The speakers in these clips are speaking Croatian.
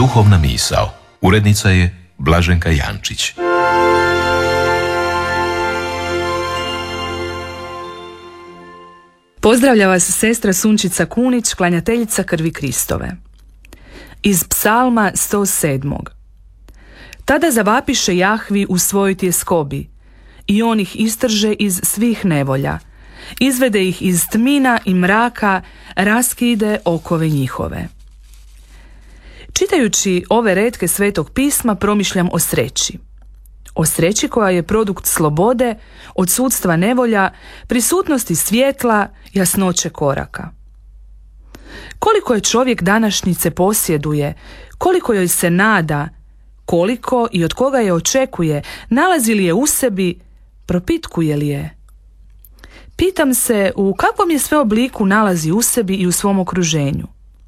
Duhovna misao. Urednica je Blaženka Jančić. Pozdravlja vas sestra Sunčica Kunić, klanjateljica krvi Kristove. Iz Psalma 107. Tada zavapiše Jahvi u svojoj tjeskobi i on ih istrže iz svih nevolja, izvede ih iz tmina i mraka, raskide okove njihove. Čitajući ove retke Svetog pisma promišljam o sreći. O sreći koja je produkt slobode, odsudstva nevolja, prisutnosti svjetla, jasnoće koraka. Koliko je čovjek današnjice posjeduje, koliko joj se nada, koliko i od koga je očekuje, nalazi li je u sebi, propitkuje li je. Pitam se u kakvom je sve obliku nalazi u sebi i u svom okruženju.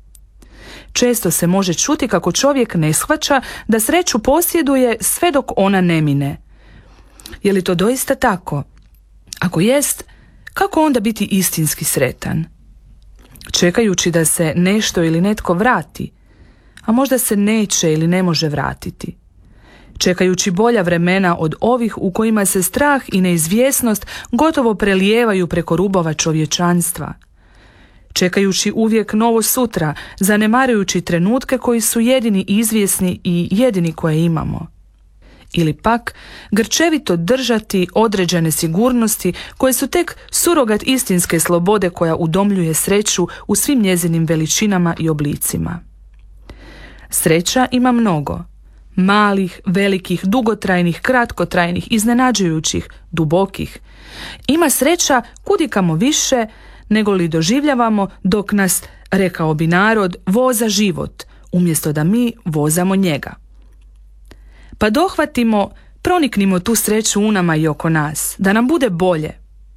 Često se može čuti kako čovjek ne shvaća da sreću posjeduje sve dok ona ne mine. Je li to doista tako? Ako jest, kako onda biti istinski sretan? Čekajući da se nešto ili netko vrati, a možda se neće ili ne može vratiti. Čekajući bolja vremena od ovih u kojima se strah i neizvjesnost gotovo prelijevaju preko rubova čovječanstva. Čekajući uvijek novo sutra, zanemarujući trenutke koji su jedini izvjesni i jedini koje imamo. Ili pak grčevito držati određene sigurnosti koje su tek surogat istinske slobode koja udomljuje sreću u svim njezinim veličinama i oblicima. Sreća ima mnogo. Malih, velikih, dugotrajnih, kratkotrajnih, iznenađujućih, dubokih. Ima sreća kudikamo više nego li doživljavamo dok nas, rekao bi narod, voza život, umjesto da mi vozamo njega. Pa dohvatimo, proniknimo tu sreću u nama i oko nas, da nam bude bolje.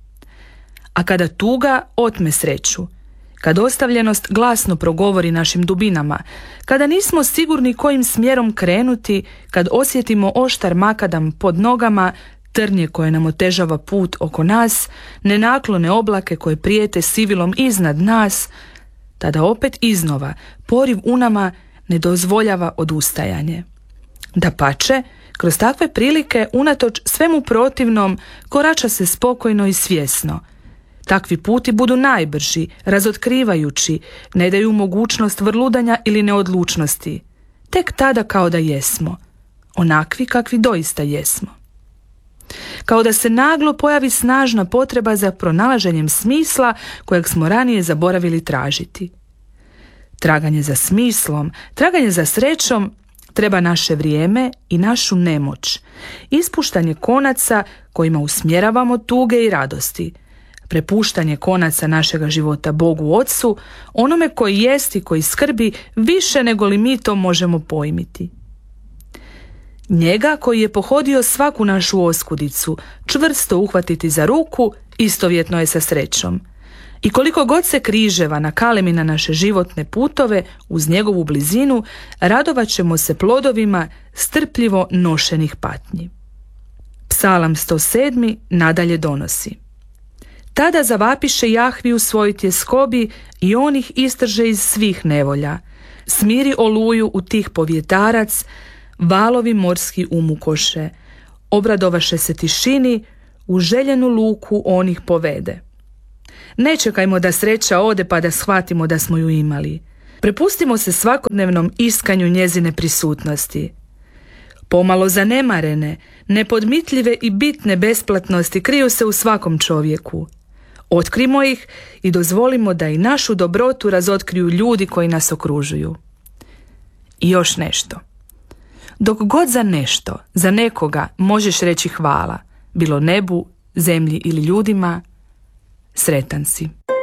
A kada tuga otme sreću, kad ostavljenost glasno progovori našim dubinama, kada nismo sigurni kojim smjerom krenuti, kad osjetimo oštar makadam pod nogama, trnje koje nam otežava put oko nas, nenaklone oblake koje prijete sivilom iznad nas, tada opet iznova poriv u nama ne dozvoljava odustajanje. Dapače, kroz takve prilike, unatoč svemu protivnom, korača se spokojno i svjesno. Takvi puti budu najbrži, razotkrivajući, ne daju mogućnost vrludanja ili neodlučnosti. Tek tada kao da jesmo, onakvi kakvi doista jesmo. Kao da se naglo pojavi snažna potreba za pronalaženjem smisla kojeg smo ranije zaboravili tražiti. Traganje za smislom, traganje za srećom treba naše vrijeme i našu nemoć, ispuštanje konaca kojima usmjeravamo tuge i radosti, prepuštanje konaca našega života Bogu Otcu, onome koji jest i koji skrbi više nego li mi to možemo pojmiti. Njega koji je pohodio svaku našu oskudicu, čvrsto uhvatiti za ruku, istovjetno je sa srećom. I koliko god se križeva nakalemi na naše životne putove, uz njegovu blizinu, radovat ćemo se plodovima strpljivo nošenih patnji. Psalam 107. nadalje donosi: Tada zavapiše Jahvi u svojoj tjeskobi i on ih istrže iz svih nevolja. Smiri oluju u tih povjetarac, valovi morski umukoše. Obradovaše se tišini, u željenu luku on ih povede. Ne čekajmo da sreća ode pa da shvatimo da smo ju imali. Prepustimo se svakodnevnom iskanju njezine prisutnosti. Pomalo zanemarene, nepodmitljive i bitne besplatnosti kriju se u svakom čovjeku. Otkrimo ih i dozvolimo da i našu dobrotu razotkriju ljudi koji nas okružuju. I još nešto. Dok god za nešto, za nekoga možeš reći hvala, bilo nebu, zemlji ili ljudima, sretan si.